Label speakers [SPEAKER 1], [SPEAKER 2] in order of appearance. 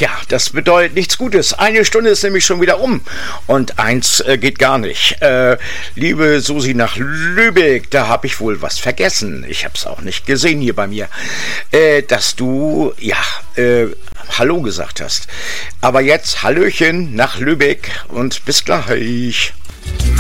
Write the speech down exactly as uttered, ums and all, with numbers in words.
[SPEAKER 1] Tja, das bedeutet nichts Gutes. Eine Stunde ist nämlich schon wieder um. Und eins äh, geht gar nicht. Äh, liebe Susi nach Lübeck, da habe ich wohl was vergessen. Ich habe es auch nicht gesehen hier bei mir. Äh, dass du, ja, äh, Hallo gesagt hast. Aber jetzt Hallöchen nach Lübeck und bis gleich.